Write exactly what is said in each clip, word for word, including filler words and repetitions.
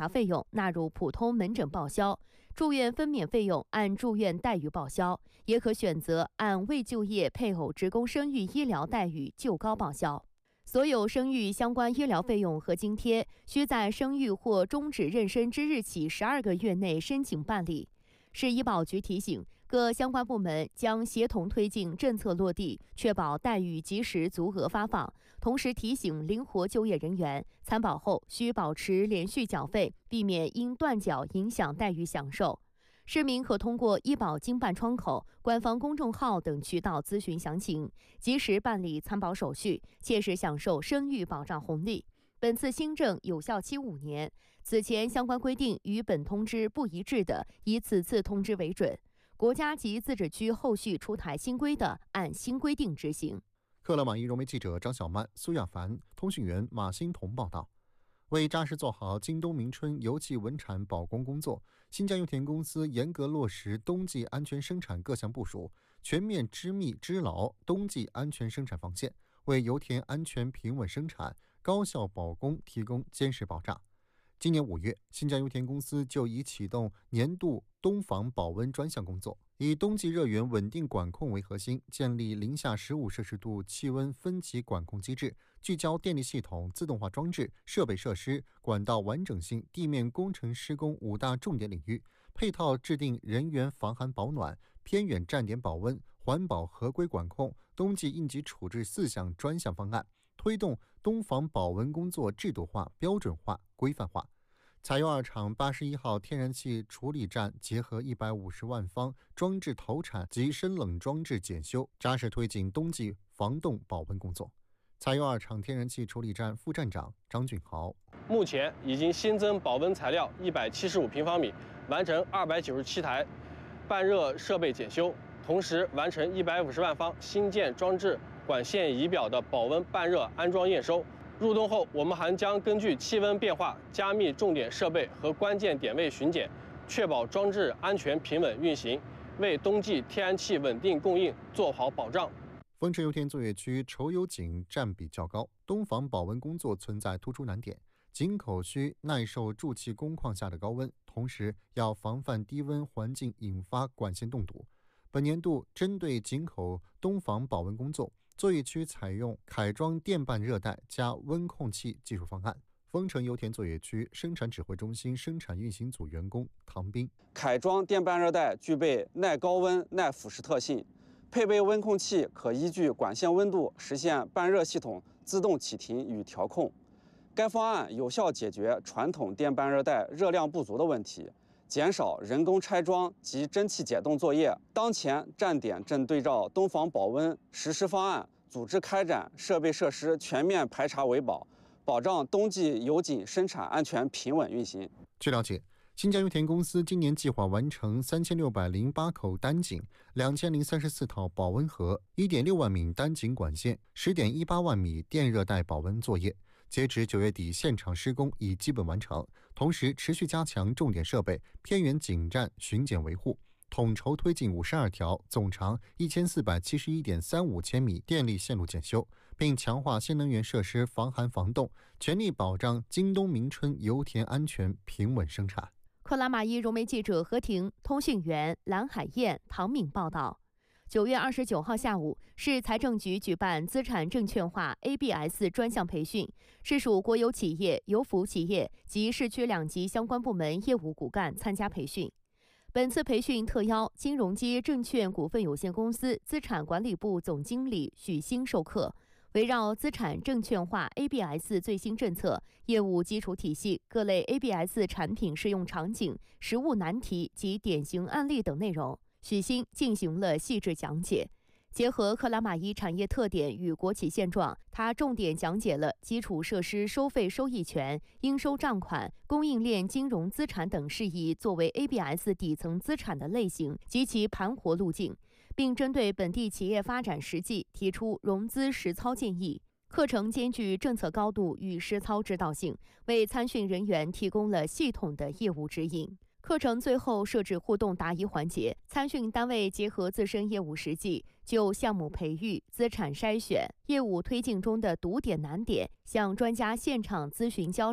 查费用纳入普通门诊报销，住院分娩费用按住院待遇报销，也可选择按未就业配偶职工生育医疗待遇就高报销。所有生育相关医疗费用和津贴，需在生育或终止妊娠之日起十二个月内申请办理。市医保局提醒，各相关部门将协同推进政策落地，确保待遇及时足额发放。同时提醒灵活就业人员，参保后需保持连续缴费，避免因断缴影响待遇享受。市民可通过医保经办窗口、官方公众号等渠道咨询详情，及时办理参保手续，切实享受生育保障红利。本次新政有效期五年，此前相关规定与本通知不一致的，以此次通知为准。国家及自治区后续出台新规的，按新规定执行。 克拉玛依融媒记者张小曼、苏亚凡，通讯员马欣彤报道。为扎实做好京东明春油气稳产保供工作，新疆油田公司严格落实冬季安全生产各项部署，全面织密织牢冬季安全生产防线，为油田安全平稳生产、高效保供提供坚实保障。今年五月，新疆油田公司就已启动年度冬防保温专项工作，以冬季热源稳定管控为核心，建立零下十五摄氏度气温分级管控机制，聚焦电力系统、自动化装置、设备设施、管道完整性、地面工程施工五大重点领域，配套制定人员防寒保暖、偏远站点保温、环保合规管控、冬季应急处置四项专项方案，推动冬防保温工作制度化、标准化、规范化。采油二厂八十一号天然气处理站结合一百五十万方装置投产及深冷装置检修，扎实推进冬季防冻保温工作。采油二厂天然气处理站副站长张俊豪： 目前已经新增保温材料一百七十五平方米，完成二百九十七台半热设备检修，同时完成一百五十万方新建装置管线仪表的保温半热安装验收。入冬后，我们还将根据气温变化加密重点设备和关键点位巡检，确保装置安全平稳运行，为冬季天然气稳定供应做好保障。 丰城油田作业区稠油井占比较高，冬防保温工作存在突出难点。井口需耐受贮气工况下的高温，同时要防范低温环境引发管线冻堵。本年度针对井口冬防保温工作，作业区采用凯装电半热带加温控器技术方案。丰城油田作业区生产指挥中心生产运行组员工唐斌： 凯装电半热带具备耐高温、耐腐蚀特性，配备温控器，可依据管线温度实现半热系统自动启停与调控。该方案有效解决传统电半热带热量不足的问题，减少人工拆装及蒸汽解冻作业。当前站点正对照冬防保温实施方案，组织开展设备设施全面排查维保，保障冬季油井生产安全平稳运行。 据了解，新疆油田公司今年计划完成三千六百零八口单井、两千零三十四套保温盒、一点六万米单井管线、十点一八万米电热带保温作业。截至九月底，现场施工已基本完成，同时持续加强重点设备、偏远井站巡检维护，统筹推进五十二条总长一千四百七十一点三五千米电力线路检修，并强化新能源设施防寒防冻，全力保障京东明春油田安全平稳生产。 克拉玛依融媒记者何婷、通讯员蓝海燕、唐敏报道。九月二十九号下午，市财政局举办资产证券化 A B S 专项培训，市属国有企业、油服企业及市区两级相关部门业务骨干参加培训。本次培训特邀金融街证券股份有限公司资产管理部总经理许兴授课，围绕资产证券化 A B S 最新政策、业务基础体系、各类 A B S 产品适用场景、实务难题及典型案例等内容，许兴进行了细致讲解。结合克拉玛依产业特点与国企现状，他重点讲解了基础设施收费收益权、应收账款、供应链金融资产等事宜作为 A B S 底层资产的类型及其盘活路径，并针对本地企业发展实际提出融资实操建议。课程兼具政策高度与实操指导性，为参训人员提供了系统的业务指引。课程最后设置互动答疑环节，参训单位结合自身业务实际，就项目培育、资产筛选、业务推进中的堵点难点，向专家现场咨询交流。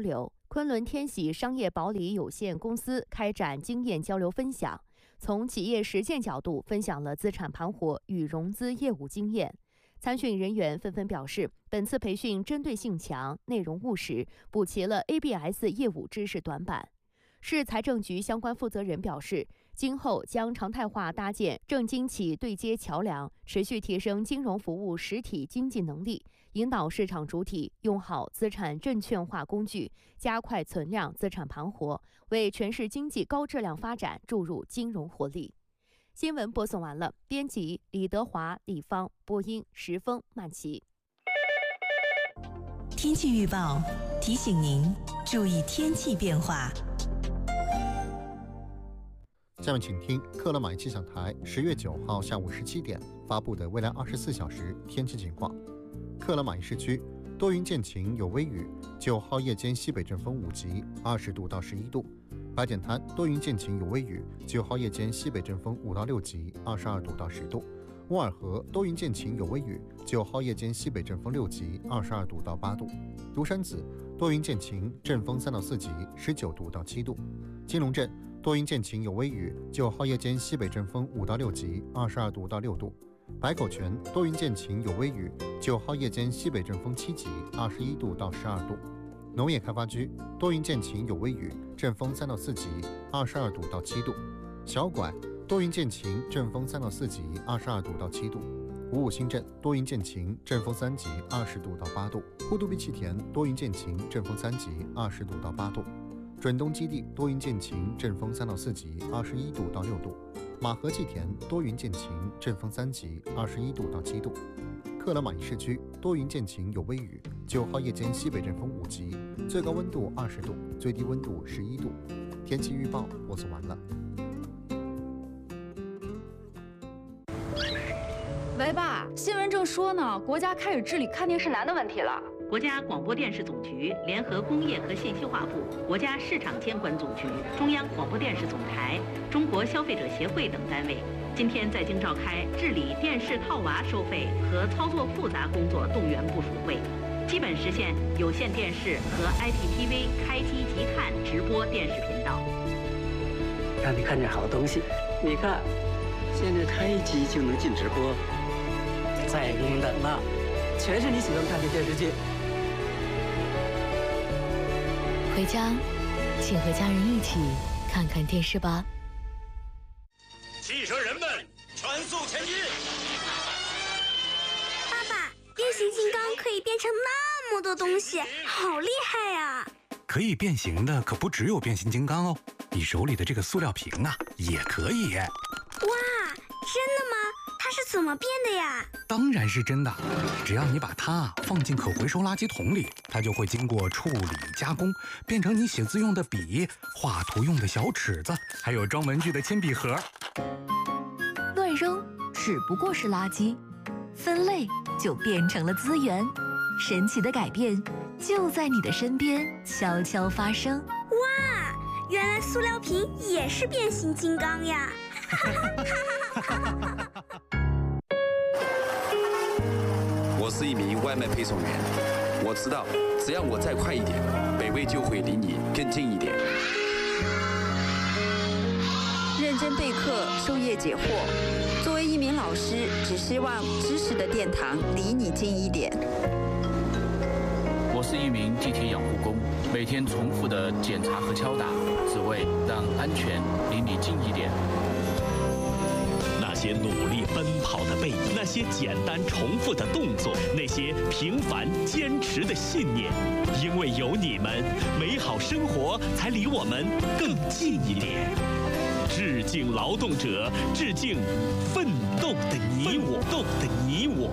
昆仑天喜商业保理有限公司开展经验交流分享，从企业实践角度分享了资产盘活与融资业务经验。参训人员纷纷表示，本次培训针对性强，内容务实，补齐了 A B S 业务知识短板。市财政局相关负责人表示，今后将常态化搭建政经企对接桥梁，持续提升金融服务实体经济能力，引导市场主体用好资产证券化工具，加快存量资产盘活，为全市经济高质量发展注入金融活力。新闻播送完了，编辑李德华、李芳，播音石峰、曼琪。 天气预报提醒您注意天气变化。 下面请听克勒玛依气象台十月九号下午十七点发布的未来二十四小时天气情况。克勒玛依市区多云见晴有微雨，九号夜间西北阵风五级，二十度到十一度。白点滩多云见晴有微雨，九号夜间西北阵风五到六级，二十二度到十度。乌尔河多云见晴有微雨，九号夜间西北阵风六级，二十二度到八度。独山子多云见晴，阵风三到四级，十九度到七度。金龙镇多云见晴有微雨，九号夜间西北阵风五到六级，二十二度到六度。白口泉多云见晴有微雨，九号夜间西北阵风七级，二十一度到十二度。农业开发区多云见晴有微雨，阵风三到四级，二十二度到七度。小拐多云见晴，阵风三到四级，二十二度到七度。五五新镇多云见晴，阵风三级，二十度到八度。呼都比气田多云见晴，阵风三级，二十度到八度。准东基地多云见晴，阵风三到四级，二十一度到六度。马河气田多云见晴，阵风三级，二十一度到七度。克勒玛依市区多云见晴有微雨，九号夜间西北阵风五级，最高温度二十度，最低温度十一度。天气预报播送完了。 喂爸，新闻正说呢，国家开始治理看电视难的问题了。 国家广播电视总局联合工业和信息化部、国家市场监管总局、中央广播电视总台、中国消费者协会等单位，今天在京召开治理电视套娃收费和操作复杂工作动员部署会，基本实现有线电视和 I P T V 开机即看直播电视频道。 让你看见好东西，你看，现在开机就能进直播，再不用等了，全是你喜欢看的电视剧。 回家，请和家人一起看看电视吧。 汽车人们，全速前进！ 爸爸，变形金刚可以变成那么多东西，好厉害呀！ 可以变形的可不只有变形金刚哦，你手里的这个塑料瓶啊，也可以。 哇，真的吗？它是怎么变的呀？ 当然是真的，只要你把它放进可回收垃圾桶里，它就会经过处理加工，变成你写字用的笔、画图用的小尺子，还有装文具的铅笔盒。 乱扔只不过是垃圾，分类就变成了资源。神奇的改变就在你的身边悄悄发生。 哇，原来塑料瓶也是变形金刚呀！ 我是一名外卖配送员，我知道只要我再快一点，北魏就会离你更近一点。 认真备课，授业解惑。作为一名老师，只希望知识的殿堂离你近一点。 我是一名机体养护工，每天重复的检查和敲打，只为让安全离你近一点。 那些努力奔跑的背影，那些简单重复的动作，那些平凡坚持的信念，因为有你们，美好生活才离我们更近一点。致敬劳动者，致敬奋斗的你我，斗的你我。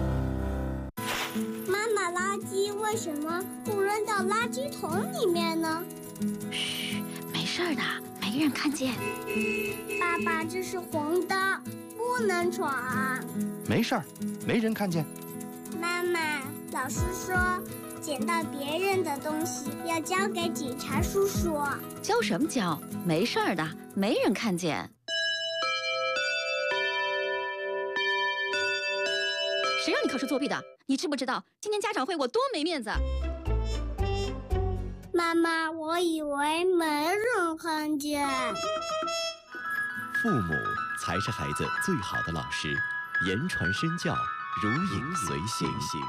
妈妈，垃圾为什么不扔到垃圾桶里面呢？ 嘘，没事的，没人看见。 爸爸，这是红灯，不能闯。 没事儿，没人看见。 妈妈，老师说，捡到别人的东西要交给警察叔叔。 交什么交？没事儿的，没人看见。谁让你考试作弊的？你知不知道今天家长会我多没面子？ 妈妈，我以为没人看见。 父母才是孩子最好的老师，言传身教，如影随形。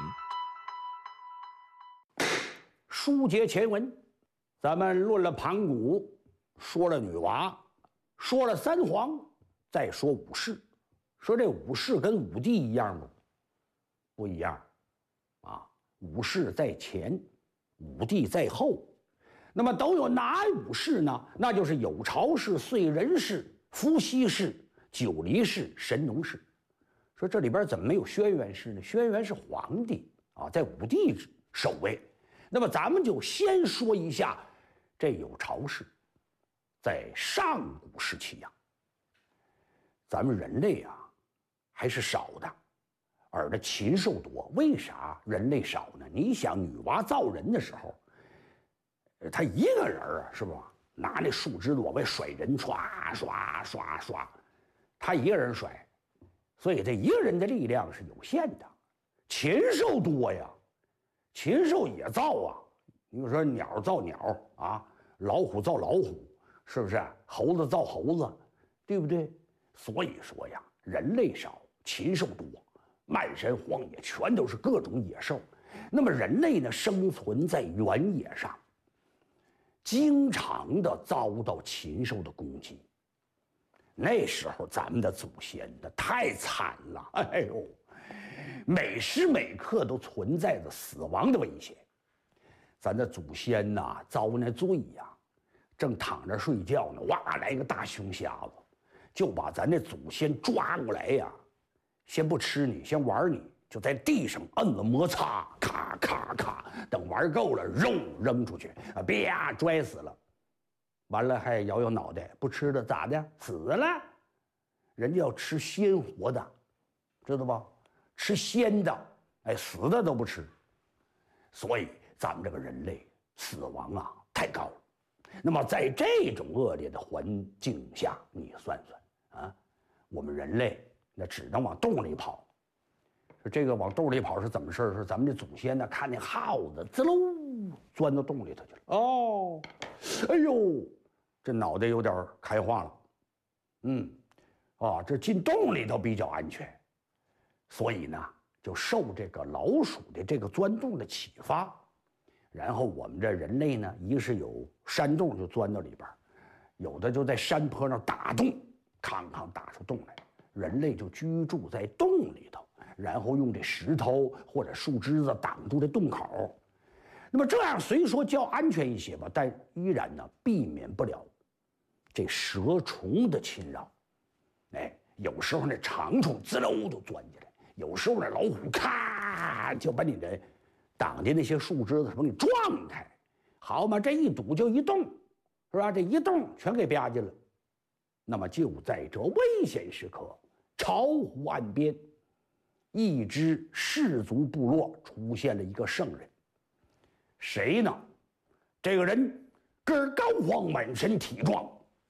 书接前文，咱们论了盘古，说了女娲，说了三皇，再说武士。说这武士跟武帝一样吗？不一样，啊，武士在前，武帝在后。那么都有哪五世呢？那就是有巢氏、燧人氏、伏羲氏、九黎氏、神农氏。说这里边怎么没有轩辕氏呢？轩辕是皇帝啊，在武帝首位。那么咱们就先说一下这有巢氏，在上古时期呀、啊，咱们人类啊还是少的，而这禽兽多。为啥人类少呢？你想，女娲造人的时候，他一个人啊，是吧？拿那树枝子往外甩人，唰唰唰唰，他一个人甩，所以这一个人的力量是有限的。禽兽多呀，禽兽也造啊。你说鸟造鸟啊，老虎造老虎，是不是？猴子造猴子，对不对？所以说呀，人类少，禽兽多，漫山荒野全都是各种野兽。那么人类呢，生存在原野上，经常的遭到禽兽的攻击。那时候咱们的祖先那太惨了，哎呦，每时每刻都存在着死亡的危险。咱的祖先呐，遭那罪呀，正躺着睡觉呢，哇，来个大熊瞎子，就把咱的祖先抓过来呀，先不吃你，先玩你，就在地上摁了摩擦，咔咔咔，等玩够了，肉扔出去，啊，啪，拽死了。完了还摇摇脑袋，不吃了咋的？死了。人家要吃鲜活的，知道吧？吃鲜的，哎，死的都不吃。所以咱们这个人类死亡啊太高了。那么在这种恶劣的环境下，你算算啊，我们人类那只能往洞里跑。说这个往洞里跑是怎么事儿？是咱们的祖先呢，看见耗子滋溜钻到洞里头去了。哦，哎呦，这脑袋有点开化了。嗯，啊，这进洞里头比较安全，所以呢，就受这个老鼠的这个钻洞的启发。然后我们这人类呢，一个是有山洞就钻到里边，有的就在山坡上打洞，康康打出洞来，人类就居住在洞里头，然后用这石头或者树枝子挡住这洞口。那么这样虽说较安全一些吧，但依然呢避免不了这蛇虫的侵扰。哎，有时候那长虫滋溜就钻进来，有时候那老虎咔就把你这挡的那些树枝子把你撞开，好嘛，这一堵就一洞，是吧？这一洞全给吧进了。那么就在这危险时刻，巢湖岸边，一支氏族部落出现了一个圣人。谁呢？这个人个儿高晃，满身体壮，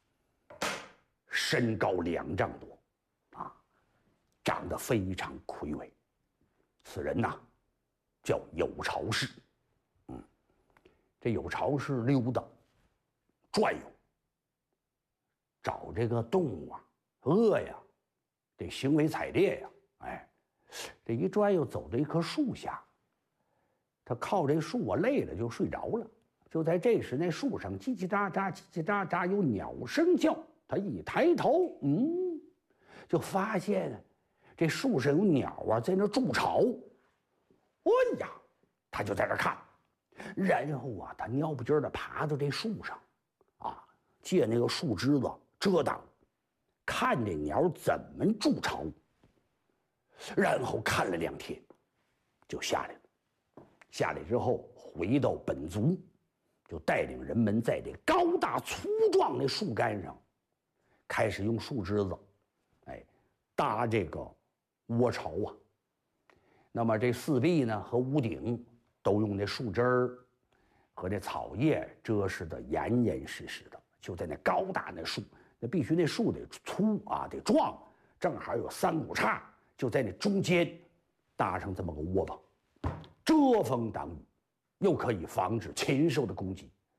身高两丈多，啊，长得非常魁伟。此人呐，叫有巢氏。嗯，这有巢氏溜达、转悠，找这个动物啊，饿呀，得行为采猎呀。哎，这一转悠走到一棵树下，他靠这树啊累了就睡着了。就在这时，那树上叽叽喳喳、叽叽喳喳有鸟声叫。他一抬头，嗯，就发现这树上有鸟啊在那筑巢。哎呀，他就在那看，然后啊，他尿不劲儿的爬到这树上，啊，借那个树枝子遮挡，看这鸟怎么筑巢。然后看了两天，就下来了。下来之后，回到本族，就带领人们在这高大粗壮的树干上，开始用树枝子，哎，搭这个窝巢啊。那么这四壁呢和屋顶都用那树枝儿和这草叶遮饰的严严实实的。就在那高大那树，那必须那树得粗啊，得壮，正好有三股叉，就在那中间搭上这么个窝棚，遮风挡雨，又可以防止禽兽的攻击。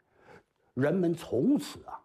人们从此啊